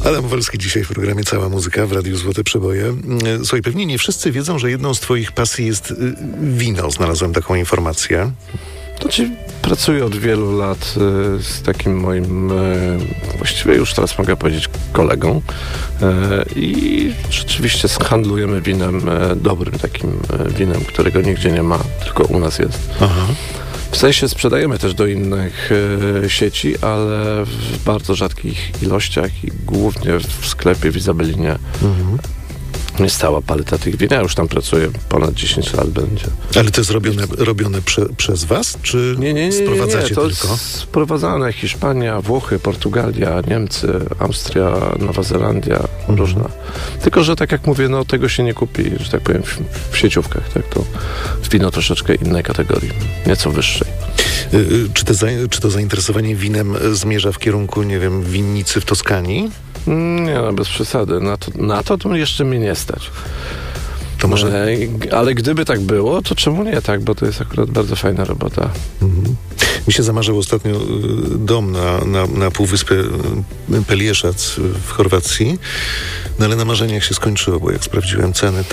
Adam Wolski dzisiaj w programie Cała Muzyka w Radiu Złote Przeboje. Słuchaj, pewnie nie wszyscy wiedzą, że jedną z twoich pasji jest wino. Znalazłem taką informację. Znaczy, pracuję od wielu lat z takim moim, właściwie już teraz mogę powiedzieć, kolegą i rzeczywiście handlujemy winem, dobrym takim winem, którego nigdzie nie ma, tylko u nas jest. Aha. W sensie sprzedajemy też do innych sieci, ale w bardzo rzadkich ilościach i głównie w sklepie w Izabelinie. Jest cała paleta tych win. Ja już tam pracuję, ponad 10 lat będzie. Ale to jest robione przez was? Czy sprowadzacie to tylko? jest sprowadzane Hiszpania, Włochy, Portugalia, Niemcy, Austria, Nowa Zelandia, różne. Tylko, że tak jak mówię, no tego się nie kupi, że tak powiem, w sieciówkach. Tak? To wino troszeczkę innej kategorii, nieco wyższej. Czy to zainteresowanie winem zmierza w kierunku, nie wiem, winnicy w Toskanii? Nie, no bez przesady. Na to jeszcze mnie nie stać. To może... Ale gdyby tak było, to czemu nie tak? Bo to jest akurat bardzo fajna robota. Mi się zamarzył ostatnio dom na półwyspie Pelješac w Chorwacji, no ale na marzeniach się skończyło, bo jak sprawdziłem ceny,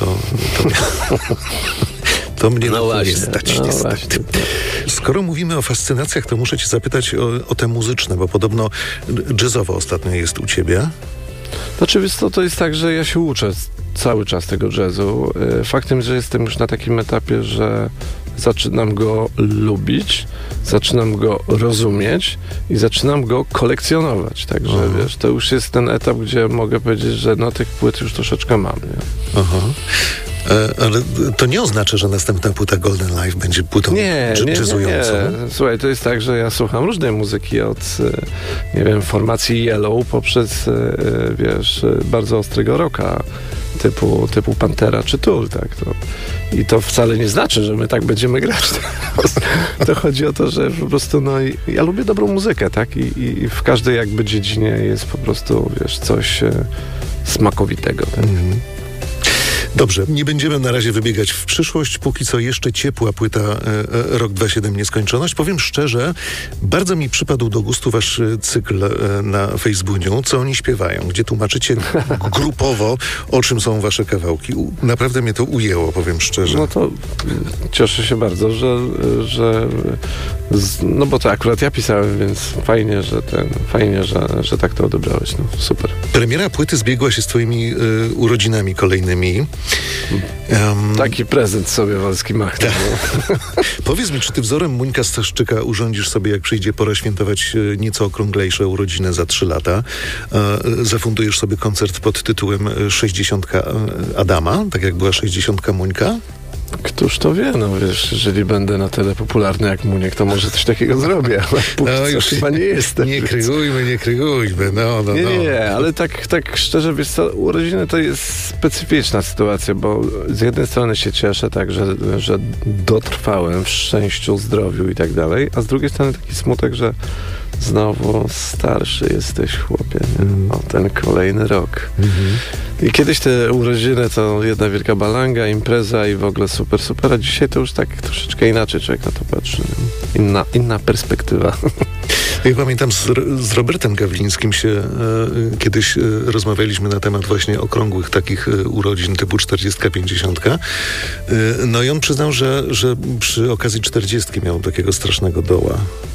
to mnie nie stać. No właśnie. Skoro mówimy o fascynacjach, to muszę cię zapytać o te muzyczne, bo podobno jazzowo ostatnio jest u ciebie. Znaczy, to jest tak, że ja się uczę cały czas tego jazzu. Faktem, że jestem już na takim etapie, że zaczynam go lubić, zaczynam go rozumieć i zaczynam go kolekcjonować. Także wiesz, to już jest ten etap, gdzie mogę powiedzieć, że no tych płyt już troszeczkę mam. Nie? Aha. Ale to nie oznacza, że następna płyta Golden Life będzie płytą jazzującą? Nie. Słuchaj, to jest tak, że ja słucham różnej muzyki od, nie wiem, formacji Yellow poprzez, wiesz, bardzo ostrego rocka typu Pantera czy Tool, tak? I to wcale nie znaczy, że my tak będziemy grać. To chodzi o to, że po prostu, no, ja lubię dobrą muzykę, tak? I w każdej jakby dziedzinie jest po prostu, wiesz, coś smakowitego, tak? Dobrze, nie będziemy na razie wybiegać w przyszłość, póki co jeszcze ciepła płyta Rok 27 Nieskończoność. Powiem szczerze, bardzo mi przypadł do gustu wasz cykl na Facebooku, co oni śpiewają, gdzie tłumaczycie grupowo, o czym są wasze kawałki. Naprawdę mnie to ujęło, powiem szczerze. No to cieszę się bardzo, no bo to akurat ja pisałem, więc fajnie, że tak to odebrałeś. No, super. Premiera płyty zbiegła się z twoimi urodzinami kolejnymi. Taki prezent sobie Wolski machnął. Powiedz mi, czy ty wzorem Muńka Staszczyka urządzisz sobie, jak przyjdzie pora świętować nieco okrąglejsze urodziny za 3 lata? Zafundujesz sobie koncert pod tytułem 60 Adama, tak jak była 60 Muńka? Któż to wie, no wiesz, jeżeli będę na tyle popularny jak Muniek, to może coś takiego zrobię, ale póki już chyba nie jestem. Nie krygujmy, no. Nie, ale tak szczerze, wiesz co, urodziny to jest specyficzna sytuacja, bo z jednej strony się cieszę tak, że dotrwałem w szczęściu, zdrowiu i tak dalej, a z drugiej strony taki smutek, że znowu starszy jesteś, chłopie, nie? O, ten kolejny rok. I kiedyś te urodziny to jedna wielka balanga, impreza i w ogóle super, a dzisiaj to już tak troszeczkę inaczej człowiek na to patrzy. Inna perspektywa. Ja pamiętam, z Robertem Gawlińskim się kiedyś rozmawialiśmy na temat właśnie okrągłych takich urodzin typu 40, 50. No i on przyznał, że przy okazji 40 miał takiego strasznego doła.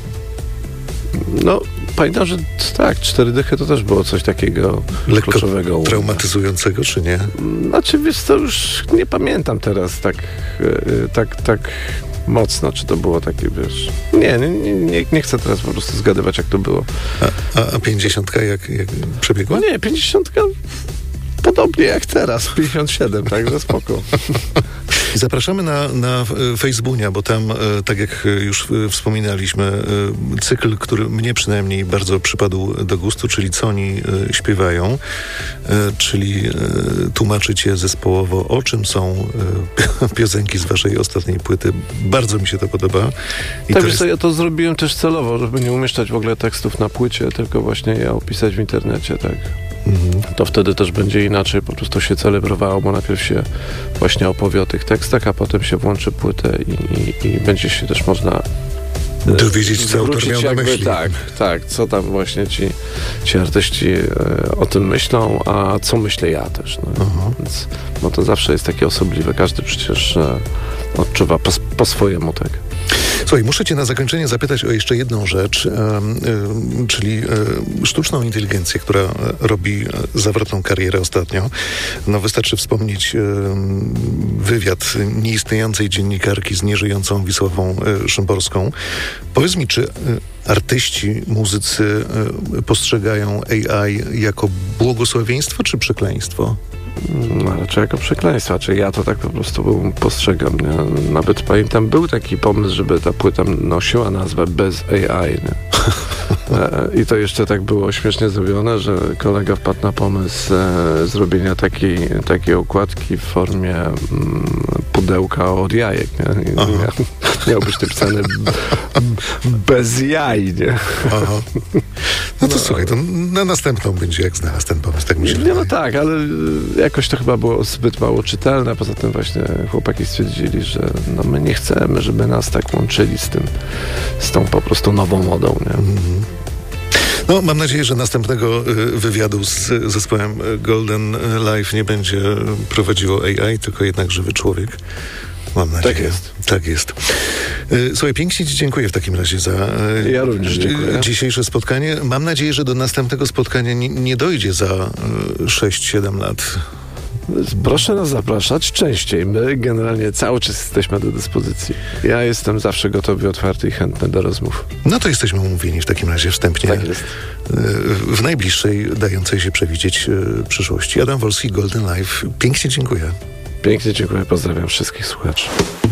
No, pamiętam, że tak, 4 dychy to też było coś takiego lekko kluczowego. Traumatyzującego, czy nie? Znaczy, wiesz, to już nie pamiętam teraz tak mocno, czy to było takie, wiesz... Nie chcę teraz po prostu zgadywać, jak to było. A 50 jak przebiegła? Nie, 50 podobnie jak teraz, 57, także spoko. Zapraszamy na Facebooka, bo tam, tak jak już wspominaliśmy, cykl, który mnie przynajmniej bardzo przypadł do gustu, czyli co oni śpiewają, czyli tłumaczycie zespołowo, o czym są piosenki z waszej ostatniej płyty. Bardzo mi się to podoba. Ja to zrobiłem też celowo, żeby nie umieszczać w ogóle tekstów na płycie, tylko właśnie je opisać w internecie, tak. To wtedy też będzie inaczej, po prostu się celebrowało, bo najpierw się właśnie opowie o tych tekstach, a potem się włączy płytę i będzie się też można dowiedzieć, co autor miał na myśli. Tak, co tam właśnie ci artyści o tym myślą, a co myślę ja też. No. Więc, bo to zawsze jest takie osobliwe. Każdy przecież odczuwa po swojemu, tak. Słuchaj, muszę cię na zakończenie zapytać o jeszcze jedną rzecz, czyli sztuczną inteligencję, która robi zawrotną karierę ostatnio. No wystarczy wspomnieć wywiad nieistniejącej dziennikarki z nieżyjącą Wisławą Szymborską. Powiedz mi, czy artyści, muzycy postrzegają AI jako błogosławieństwo czy przekleństwo? No, raczej jako przekleństwo, czy ja to tak po prostu postrzegam. Nie? Nawet pamiętam, był taki pomysł, żeby ta płyta nosiła nazwę bez AI. Nie? I to jeszcze tak było śmiesznie zrobione, że kolega wpadł na pomysł zrobienia takiej okładki w formie pudełka od jajek. Nie? Miał być napisane bez jaj. Nie? Aha. No to słuchaj, to na następną będzie, jak znalazł ten pomysł, tak mi się wydaje. No tak, ale jakoś to chyba było zbyt mało czytelne. Poza tym właśnie chłopaki stwierdzili, że no my nie chcemy, żeby nas tak łączyli z tą po prostu nową modą. Nie? No, mam nadzieję, że następnego wywiadu z zespołem Golden Life nie będzie prowadziło AI, tylko jednak żywy człowiek. Mam nadzieję. Tak jest. Tak jest. Słuchaj, pięknie ci dziękuję w takim razie za ja również dziękuję. Dzisiejsze spotkanie. Mam nadzieję, że do następnego spotkania nie dojdzie za 6-7 lat. Proszę nas zapraszać częściej. My generalnie cały czas jesteśmy do dyspozycji. Ja jestem zawsze gotowy, otwarty i chętny do rozmów. No to jesteśmy umówieni w takim razie wstępnie. Tak jest. W najbliższej, dającej się przewidzieć przyszłości. Adam Wolski, Golden Life. Pięknie dziękuję. Pięknie dziękuję. Pozdrawiam wszystkich słuchaczy.